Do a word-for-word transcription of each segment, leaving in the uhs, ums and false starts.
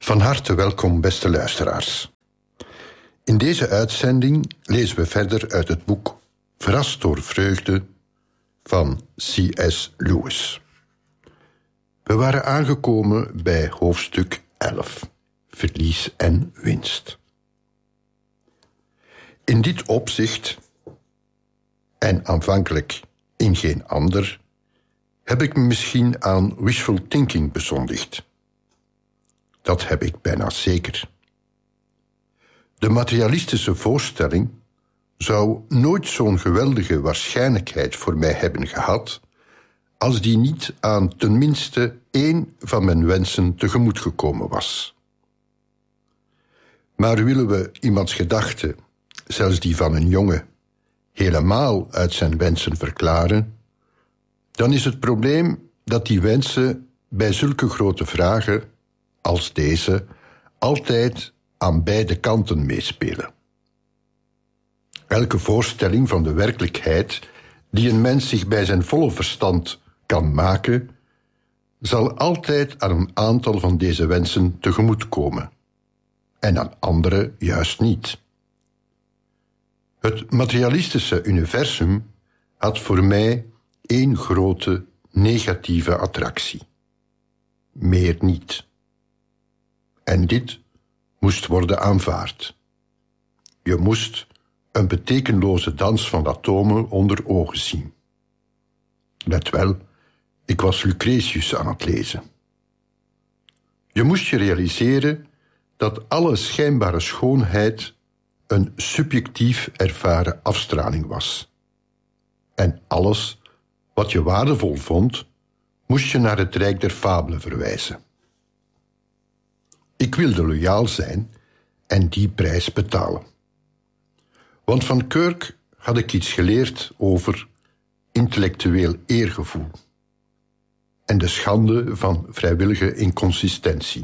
Van harte welkom, beste luisteraars. In deze uitzending lezen we verder uit het boek Verrast door vreugde van C S Lewis. We waren aangekomen bij hoofdstuk elf, verlies en winst. In dit opzicht, en aanvankelijk in geen ander, heb ik me misschien aan wishful thinking bezondigd. Dat heb ik bijna zeker. De materialistische voorstelling zou nooit zo'n geweldige waarschijnlijkheid voor mij hebben gehad, als die niet aan tenminste één van mijn wensen tegemoet gekomen was. Maar willen we iemands gedachten, zelfs die van een jongen, helemaal uit zijn wensen verklaren, dan is het probleem dat die wensen bij zulke grote vragen als deze altijd aan beide kanten meespelen. Elke voorstelling van de werkelijkheid die een mens zich bij zijn volle verstand kan maken, zal altijd aan een aantal van deze wensen tegemoetkomen, en aan andere juist niet. Het materialistische universum had voor mij één grote negatieve attractie. Meer niet. En dit moest worden aanvaard. Je moest een betekenloze dans van atomen onder ogen zien. Let wel, ik was Lucretius aan het lezen. Je moest je realiseren dat alle schijnbare schoonheid een subjectief ervaren afstraling was. En alles wat je waardevol vond, moest je naar het rijk der fabelen verwijzen. Ik wilde loyaal zijn en die prijs betalen. Want van Kirk had ik iets geleerd over intellectueel eergevoel en de schande van vrijwillige inconsistentie.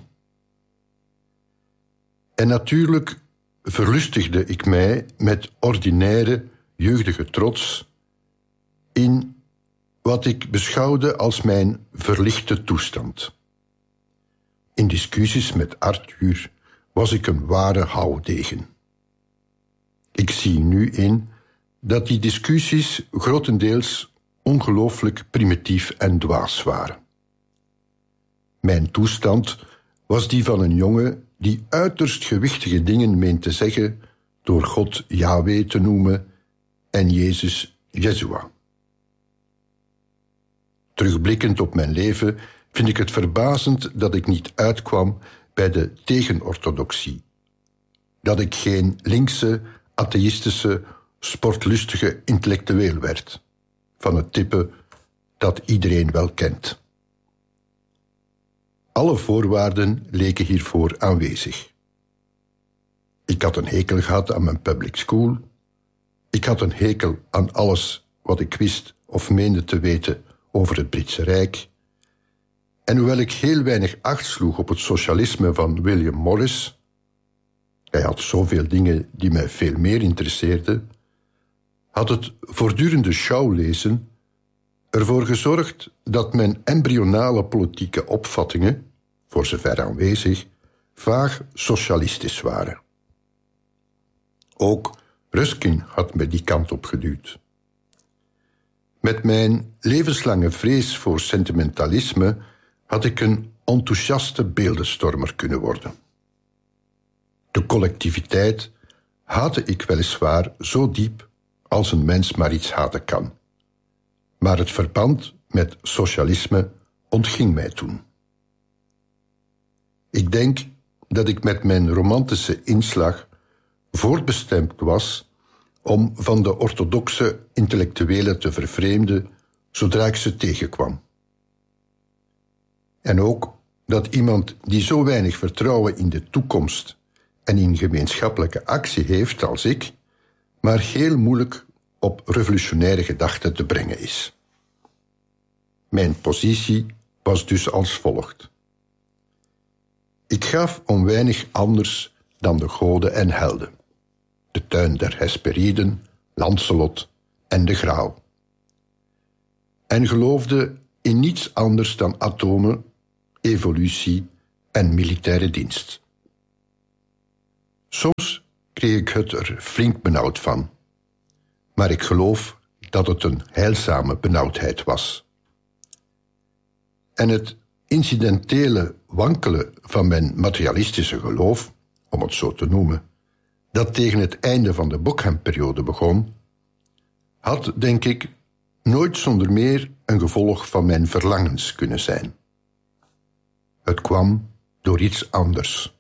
En natuurlijk verlustigde ik mij met ordinaire, jeugdige trots in wat ik beschouwde als mijn verlichte toestand. In discussies met Arthur was ik een ware houdegen. Ik zie nu in dat die discussies grotendeels ongelooflijk primitief en dwaas waren. Mijn toestand was die van een jongen die uiterst gewichtige dingen meent te zeggen door God Yahweh te noemen en Jezus Yeshua. Terugblikkend op mijn leven vind ik het verbazend dat ik niet uitkwam bij de tegenorthodoxie. Dat ik geen linkse, atheïstische, sportlustige intellectueel werd, van het type dat iedereen wel kent. Alle voorwaarden leken hiervoor aanwezig. Ik had een hekel gehad aan mijn public school. Ik had een hekel aan alles wat ik wist of meende te weten over het Britse Rijk. En hoewel ik heel weinig acht sloeg op het socialisme van William Morris, hij had zoveel dingen die mij veel meer interesseerden, had het voortdurende schouwlezen ervoor gezorgd dat mijn embryonale politieke opvattingen, voor zover aanwezig, vaag socialistisch waren. Ook Ruskin had me die kant op geduwd. Met mijn levenslange vrees voor sentimentalisme had ik een enthousiaste beeldenstormer kunnen worden. De collectiviteit haatte ik weliswaar zo diep als een mens maar iets haten kan. Maar het verband met socialisme ontging mij toen. Ik denk dat ik met mijn romantische inslag voorbestemd was om van de orthodoxe intellectuelen te vervreemden zodra ik ze tegenkwam. En ook dat iemand die zo weinig vertrouwen in de toekomst en in gemeenschappelijke actie heeft als ik, maar heel moeilijk op revolutionaire gedachten te brengen is. Mijn positie was dus als volgt. Ik gaf om weinig anders dan de goden en helden, de tuin der Hesperiden, Lancelot en de Graal. En geloofde in niets anders dan atomen, evolutie en militaire dienst. Soms kreeg ik het er flink benauwd van, maar ik geloof dat het een heilzame benauwdheid was. En het incidentele wankelen van mijn materialistische geloof, om het zo te noemen, dat tegen het einde van de Bockham-periode begon, had, denk ik, nooit zonder meer een gevolg van mijn verlangens kunnen zijn. Het kwam door iets anders.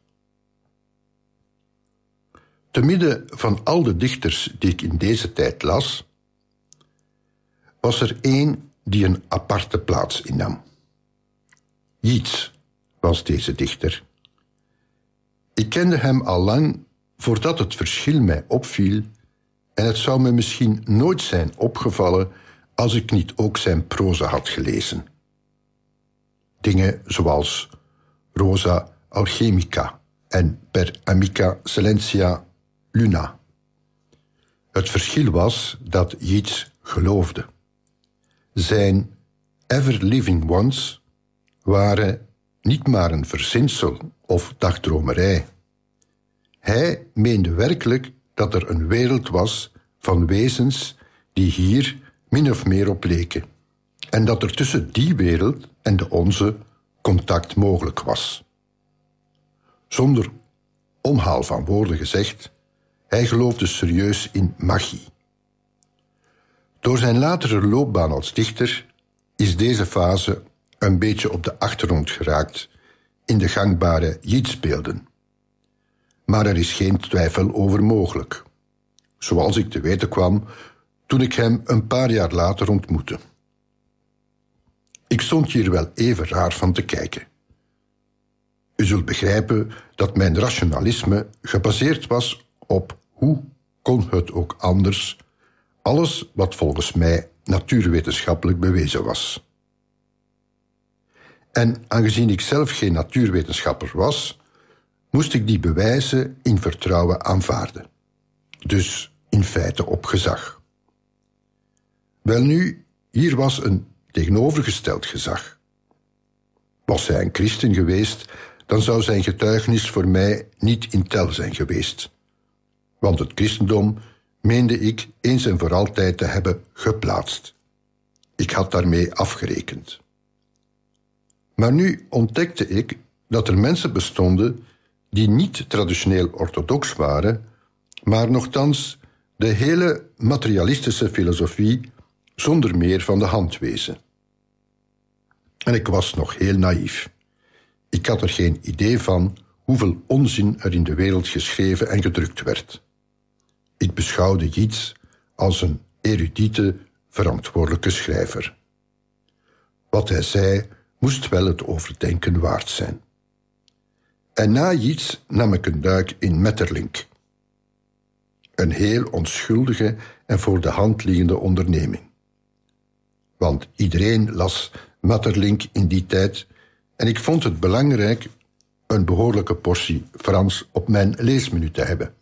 Te midden van al de dichters die ik in deze tijd las, was er één die een aparte plaats innam. Yeats was deze dichter. Ik kende hem al lang voordat het verschil mij opviel, en het zou me misschien nooit zijn opgevallen als ik niet ook zijn proza had gelezen. Dingen zoals Rosa Alchemica en Per Amica Silentia Luna. Het verschil was dat Yeats geloofde. Zijn Ever Living Ones waren niet maar een verzinsel of dagdromerij. Hij meende werkelijk dat er een wereld was van wezens die hier min of meer op leken, en dat er tussen die wereld en de onze contact mogelijk was. Zonder omhaal van woorden gezegd, hij geloofde serieus in magie. Door zijn latere loopbaan als dichter is deze fase een beetje op de achtergrond geraakt in de gangbare Yeatsbeelden. Maar er is geen twijfel over mogelijk, zoals ik te weten kwam toen ik hem een paar jaar later ontmoette. Ik stond hier wel even raar van te kijken. U zult begrijpen dat mijn rationalisme gebaseerd was op hoe kon het ook anders, alles wat volgens mij natuurwetenschappelijk bewezen was. En aangezien ik zelf geen natuurwetenschapper was, moest ik die bewijzen in vertrouwen aanvaarden. Dus in feite op gezag. Welnu, hier was een tegenovergesteld gezag. Was hij een christen geweest, dan zou zijn getuigenis voor mij niet in tel zijn geweest. Want het christendom meende ik eens en voor altijd te hebben geplaatst. Ik had daarmee afgerekend. Maar nu ontdekte ik dat er mensen bestonden die niet traditioneel orthodox waren, maar nochtans de hele materialistische filosofie zonder meer van de hand wezen. En ik was nog heel naïef. Ik had er geen idee van hoeveel onzin er in de wereld geschreven en gedrukt werd. Ik beschouwde Yeats als een erudite, verantwoordelijke schrijver. Wat hij zei moest wel het overdenken waard zijn. En na Yeats nam ik een duik in Maeterlinck. Een heel onschuldige en voor de hand liggende onderneming. Want iedereen las Maeterlinck in die tijd en ik vond het belangrijk een behoorlijke portie Frans op mijn leesmenu te hebben.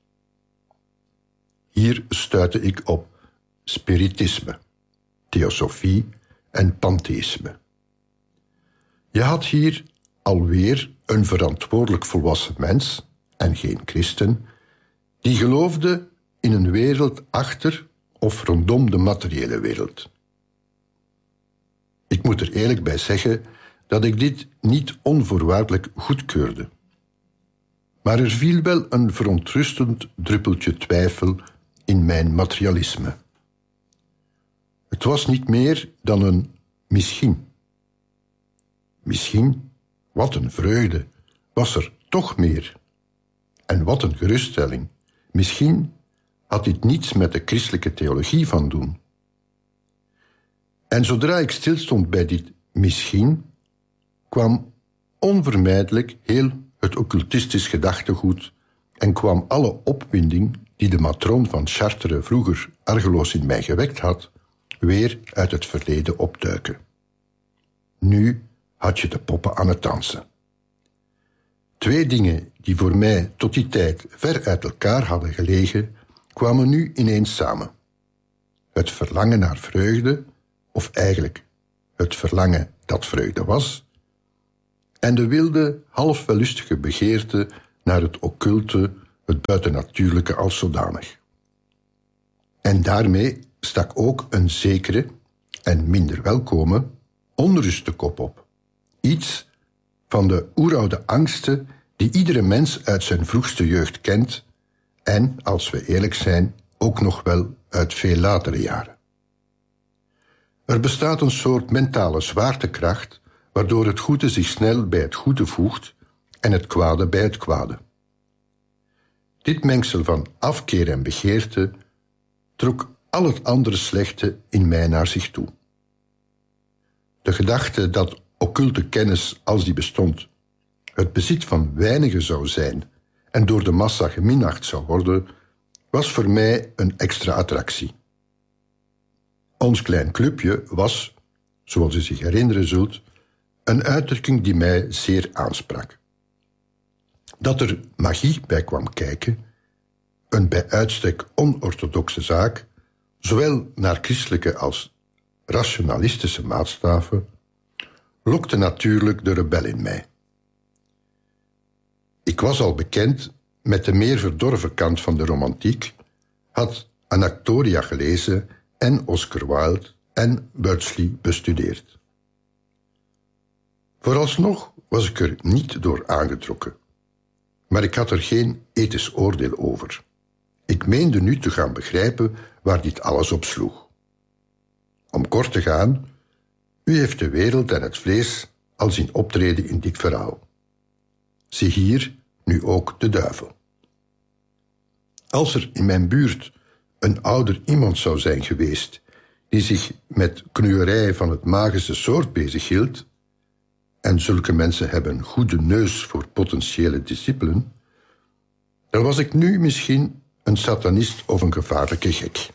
Hier stuitte ik op spiritisme, theosofie en pantheïsme. Je had hier alweer een verantwoordelijk volwassen mens, en geen christen, die geloofde in een wereld achter of rondom de materiële wereld. Ik moet er eerlijk bij zeggen dat ik dit niet onvoorwaardelijk goedkeurde. Maar er viel wel een verontrustend druppeltje twijfel in mijn materialisme. Het was niet meer dan een misschien. Misschien, wat een vreugde, was er toch meer. En wat een geruststelling. Misschien had dit niets met de christelijke theologie van doen. En zodra ik stilstond bij dit misschien, kwam onvermijdelijk heel het occultistisch gedachtegoed en kwam alle opwinding die de matroon van Chartres vroeger argeloos in mij gewekt had, weer uit het verleden opduiken. Nu had je de poppen aan het dansen. Twee dingen die voor mij tot die tijd ver uit elkaar hadden gelegen, kwamen nu ineens samen. Het verlangen naar vreugde, of eigenlijk het verlangen dat vreugde was, en de wilde, half wellustige begeerte naar het occulte, het buitennatuurlijke als zodanig. En daarmee stak ook een zekere en minder welkome onrust de kop op. Iets van de oeroude angsten die iedere mens uit zijn vroegste jeugd kent en, als we eerlijk zijn, ook nog wel uit veel latere jaren. Er bestaat een soort mentale zwaartekracht waardoor het goede zich snel bij het goede voegt en het kwade bij het kwade. Dit mengsel van afkeer en begeerte trok al het andere slechte in mij naar zich toe. De gedachte dat occulte kennis, als die bestond, het bezit van weinigen zou zijn en door de massa geminacht zou worden, was voor mij een extra attractie. Ons klein clubje was, zoals u zich herinneren zult, een uitdrukking die mij zeer aansprak. Dat er magie bij kwam kijken, een bij uitstek onorthodoxe zaak, zowel naar christelijke als rationalistische maatstaven, lokte natuurlijk de rebel in mij. Ik was al bekend met de meer verdorven kant van de romantiek, had Anactoria gelezen en Oscar Wilde en Beardsley bestudeerd. Vooralsnog was ik er niet door aangetrokken, maar ik had er geen ethisch oordeel over. Ik meende nu te gaan begrijpen waar dit alles op sloeg. Om kort te gaan, u heeft de wereld en het vlees al zien optreden in dit verhaal. Zie hier nu ook de duivel. Als er in mijn buurt een ouder iemand zou zijn geweest die zich met knuerij van het magische soort bezighield, en zulke mensen hebben een goede neus voor potentiële discipelen, dan was ik nu misschien een satanist of een gevaarlijke gek.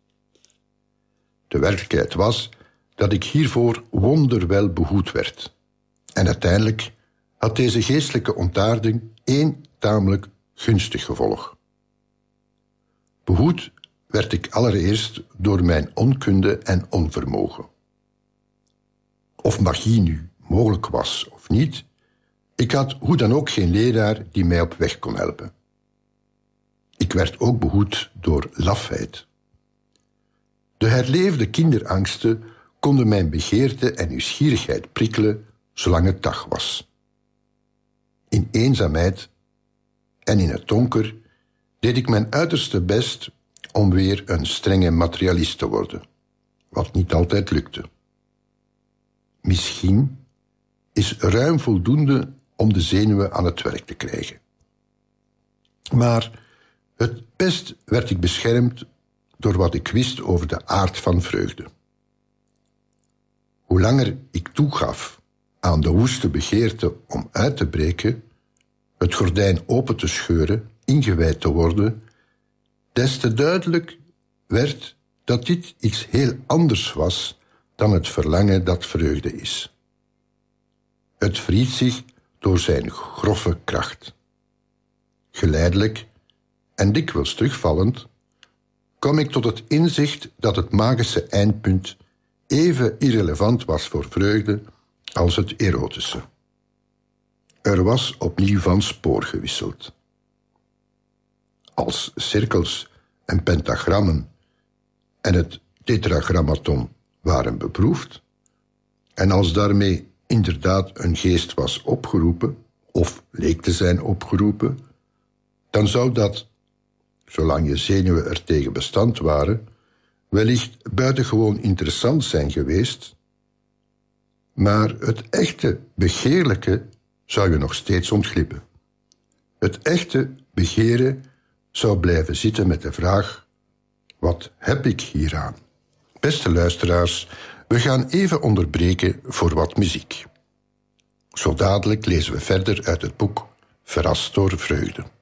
De werkelijkheid was dat ik hiervoor wonderwel behoed werd. En uiteindelijk had deze geestelijke ontaarding één tamelijk gunstig gevolg. Behoed werd ik allereerst door mijn onkunde en onvermogen. Of magie nu mogelijk was of niet, ik had hoe dan ook geen leraar die mij op weg kon helpen. Ik werd ook behoed door lafheid. De herleefde kinderangsten konden mijn begeerte en nieuwsgierigheid prikkelen zolang het dag was. In eenzaamheid en in het donker deed ik mijn uiterste best om weer een strenge materialist te worden, wat niet altijd lukte. Misschien is ruim voldoende om de zenuwen aan het werk te krijgen. Maar het best werd ik beschermd door wat ik wist over de aard van vreugde. Hoe langer ik toegaf aan de woeste begeerte om uit te breken, het gordijn open te scheuren, ingewijd te worden, des te duidelijk werd dat dit iets heel anders was dan het verlangen dat vreugde is. Het verried zich door zijn grove kracht. Geleidelijk en dikwijls terugvallend kwam ik tot het inzicht dat het magische eindpunt even irrelevant was voor vreugde als het erotische. Er was opnieuw van spoor gewisseld. Als cirkels en pentagrammen en het tetragrammaton waren beproefd, en als daarmee inderdaad een geest was opgeroepen, of leek te zijn opgeroepen, dan zou dat, zolang je zenuwen er tegen bestand waren, wellicht buitengewoon interessant zijn geweest, maar het echte begeerlijke zou je nog steeds ontglippen. Het echte begeren zou blijven zitten met de vraag: wat heb ik hieraan? Beste luisteraars, we gaan even onderbreken voor wat muziek. Zo dadelijk lezen we verder uit het boek Verrast door vreugde.